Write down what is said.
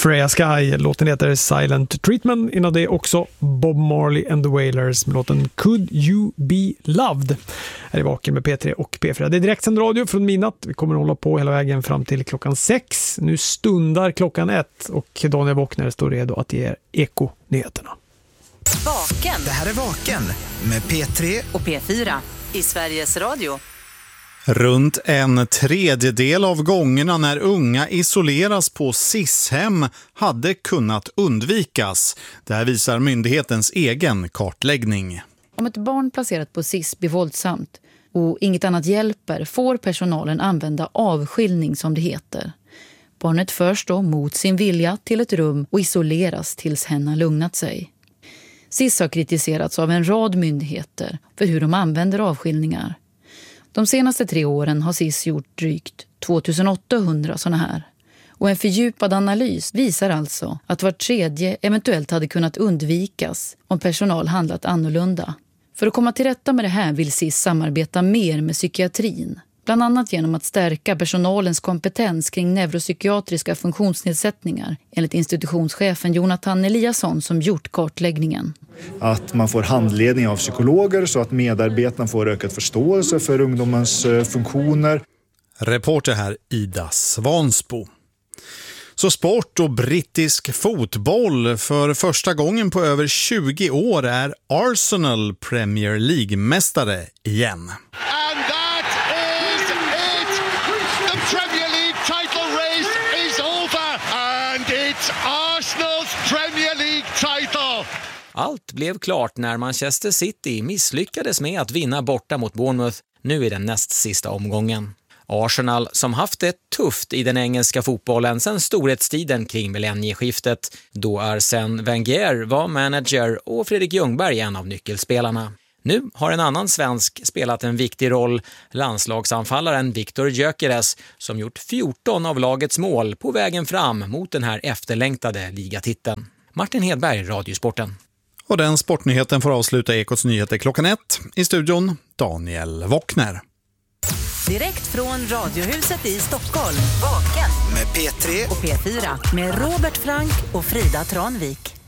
Freya Sky. Låten heter Silent Treatment. Innan det också Bob Marley and the Wailers med låten Could You Be Loved. Här är Vaken med P3 och P4. Det är direktsänd radio från midnatt. Vi kommer att hålla på hela vägen fram till klockan 6. Nu stundar klockan 1 och Daniel Wockner står redo att ge Eko-nyheterna. Vaken. Det här är Vaken med P3 och P4 i Sveriges Radio. Runt 1/3 av gångerna när unga isoleras på SIS-hem hade kunnat undvikas. Det här visar myndighetens egen kartläggning. Om ett barn placerat på SIS blir våldsamt och inget annat hjälper får personalen använda avskiljning som det heter. Barnet förs då mot sin vilja till ett rum och isoleras tills hen har lugnat sig. SIS har kritiserats av en rad myndigheter för hur de använder avskiljningar. De senaste 3 åren har SIS gjort drygt 2800 sådana här. Och en fördjupad analys visar alltså att var tredje eventuellt hade kunnat undvikas om personal handlat annorlunda. För att komma till rätta med det här vill SIS samarbeta mer med psykiatrin. Bland annat genom att stärka personalens kompetens kring neuropsykiatriska funktionsnedsättningar enligt institutionschefen Jonathan Eliasson som gjort kartläggningen. Att man får handledning av psykologer så att medarbetarna får ökad förståelse för ungdomens funktioner. Reporter här Ida Svansbo. Så sport och brittisk fotboll. För första gången på över 20 år är Arsenal Premier League-mästare igen. Allt blev klart när Manchester City misslyckades med att vinna borta mot Bournemouth nu i den näst sista omgången. Arsenal, som haft det tufft i den engelska fotbollen sedan storhetstiden kring millennieskiftet, då Arsène Wenger var manager och Fredrik Ljungberg en av nyckelspelarna. Nu har en annan svensk spelat en viktig roll, landslagsanfallaren Viktor Gyökeres, som gjort 14 av lagets mål på vägen fram mot den här efterlängtade ligatiteln. Martin Hedberg, Radiosporten. Och den sportnyheten får avsluta Ekots nyheter klockan 1. I studion Daniel Wockner. Direkt från Radiohuset i Stockholm. Vaken med P3 och P4 med Robert Frank och Frida Tranvik.